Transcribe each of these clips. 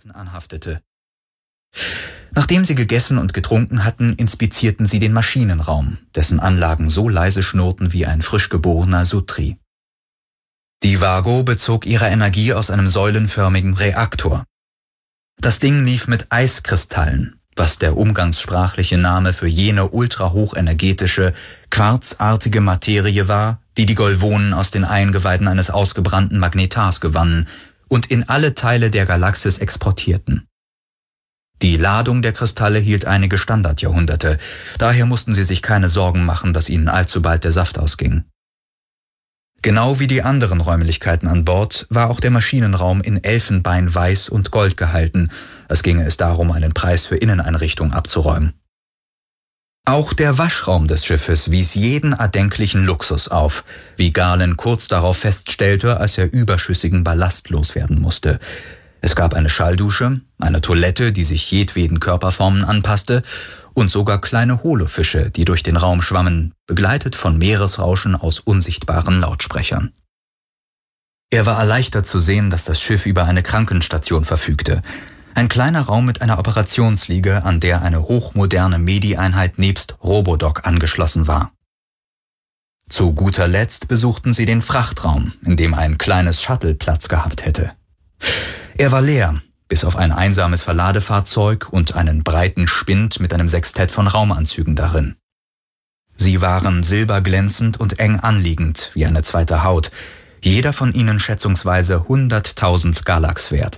anhaftete. Nachdem sie gegessen und getrunken hatten, inspizierten sie den Maschinenraum, dessen Anlagen so leise schnurrten wie ein frisch geborener Sutri. Die Vago bezog ihre Energie aus einem säulenförmigen Reaktor. Das Ding lief mit Eiskristallen, was der umgangssprachliche Name für jene ultrahochenergetische, quarzartige Materie war, die die Golvonen aus den Eingeweiden eines ausgebrannten Magnetars gewannen und in alle Teile der Galaxis exportierten. Die Ladung der Kristalle hielt einige Standardjahrhunderte, daher mussten sie sich keine Sorgen machen, dass ihnen allzu bald der Saft ausging. Genau wie die anderen Räumlichkeiten an Bord war auch der Maschinenraum in Elfenbein, Weiß und Gold gehalten, als ginge es darum, einen Preis für Inneneinrichtung abzuräumen. Auch der Waschraum des Schiffes wies jeden erdenklichen Luxus auf, wie Galen kurz darauf feststellte, als er überschüssigen Ballast loswerden musste. Es gab eine Schalldusche, eine Toilette, die sich jedweden Körperformen anpasste, und sogar kleine Holofische, die durch den Raum schwammen, begleitet von Meeresrauschen aus unsichtbaren Lautsprechern. Er war erleichtert zu sehen, dass das Schiff über eine Krankenstation verfügte. Ein kleiner Raum mit einer Operationsliege, an der eine hochmoderne Medi-Einheit nebst Robodoc angeschlossen war. Zu guter Letzt besuchten sie den Frachtraum, in dem ein kleines Shuttle Platz gehabt hätte. Er war leer, bis auf ein einsames Verladefahrzeug und einen breiten Spind mit einem Sextett von Raumanzügen darin. Sie waren silberglänzend und eng anliegend wie eine zweite Haut, jeder von ihnen schätzungsweise 100.000 Galax wert.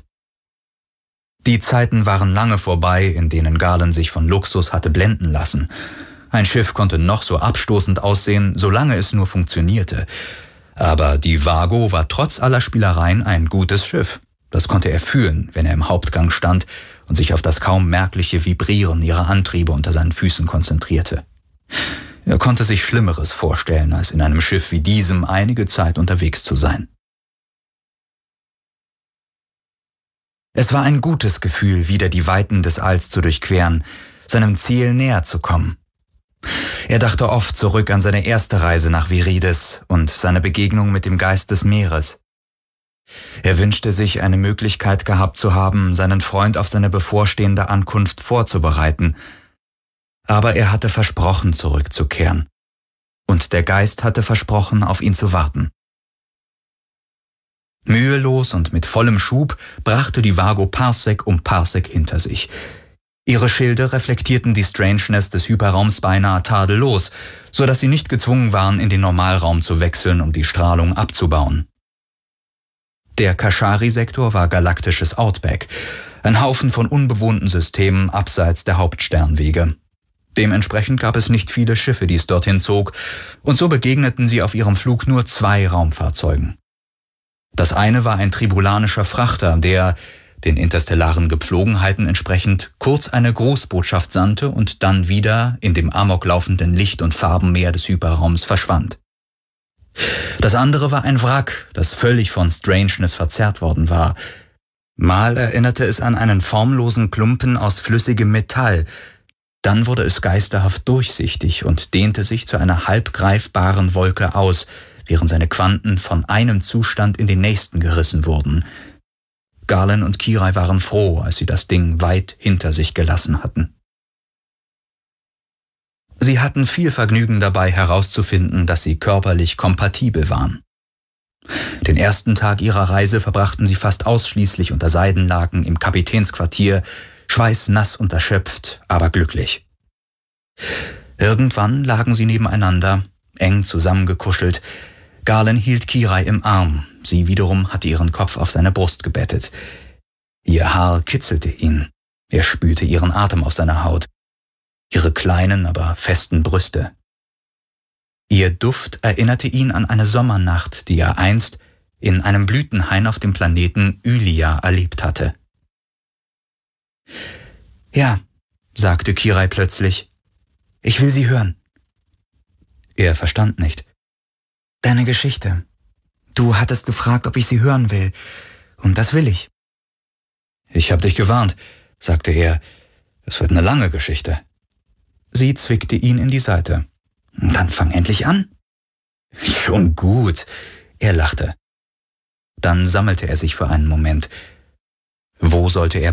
Die Zeiten waren lange vorbei, in denen Galen sich von Luxus hatte blenden lassen. Ein Schiff konnte noch so abstoßend aussehen, solange es nur funktionierte. Aber die Vago war trotz aller Spielereien ein gutes Schiff. Das konnte er fühlen, wenn er im Hauptgang stand und sich auf das kaum merkliche Vibrieren ihrer Antriebe unter seinen Füßen konzentrierte. Er konnte sich Schlimmeres vorstellen, als in einem Schiff wie diesem einige Zeit unterwegs zu sein. Es war ein gutes Gefühl, wieder die Weiten des Alls zu durchqueren, seinem Ziel näher zu kommen. Er dachte oft zurück an seine erste Reise nach Virides und seine Begegnung mit dem Geist des Meeres. Er wünschte sich, eine Möglichkeit gehabt zu haben, seinen Freund auf seine bevorstehende Ankunft vorzubereiten. Aber er hatte versprochen, zurückzukehren. Und der Geist hatte versprochen, auf ihn zu warten. Mühelos und mit vollem Schub brachte die Vago Parsec um Parsec hinter sich. Ihre Schilde reflektierten die Strangeness des Hyperraums beinahe tadellos, so dass sie nicht gezwungen waren, in den Normalraum zu wechseln, um die Strahlung abzubauen. Der Kashari-Sektor war galaktisches Outback, ein Haufen von unbewohnten Systemen abseits der Hauptsternwege. Dementsprechend gab es nicht viele Schiffe, die es dorthin zog, und so begegneten sie auf ihrem Flug nur 2 Raumfahrzeugen. Das eine war ein tribulanischer Frachter, der, den interstellaren Gepflogenheiten entsprechend, kurz eine Großbotschaft sandte und dann wieder in dem amoklaufenden Licht- und Farbenmeer des Hyperraums verschwand. Das andere war ein Wrack, das völlig von Strangeness verzerrt worden war. Mal erinnerte es an einen formlosen Klumpen aus flüssigem Metall, dann wurde es geisterhaft durchsichtig und dehnte sich zu einer halb greifbaren Wolke aus, während seine Quanten von einem Zustand in den nächsten gerissen wurden. Galen und Kirai waren froh, als sie das Ding weit hinter sich gelassen hatten. Sie hatten viel Vergnügen dabei herauszufinden, dass sie körperlich kompatibel waren. Den ersten Tag ihrer Reise verbrachten sie fast ausschließlich unter Seidenlaken im Kapitänsquartier, schweißnass und erschöpft, aber glücklich. Irgendwann lagen sie nebeneinander, eng zusammengekuschelt. Galen hielt Kirai im Arm, sie wiederum hatte ihren Kopf auf seine Brust gebettet. Ihr Haar kitzelte ihn, er spürte ihren Atem auf seiner Haut, ihre kleinen, aber festen Brüste. Ihr Duft erinnerte ihn an eine Sommernacht, die er einst in einem Blütenhain auf dem Planeten Ylia erlebt hatte. »Ja«, sagte Kirai plötzlich, »ich will sie hören.« Er verstand nicht. »Deine Geschichte. Du hattest gefragt, ob ich sie hören will, und das will ich.« »Ich hab dich gewarnt«, sagte er, »es wird eine lange Geschichte.« Sie zwickte ihn in die Seite. »Dann fang endlich an.« »Schon gut«, er lachte. Dann sammelte er sich für einen Moment. Wo sollte er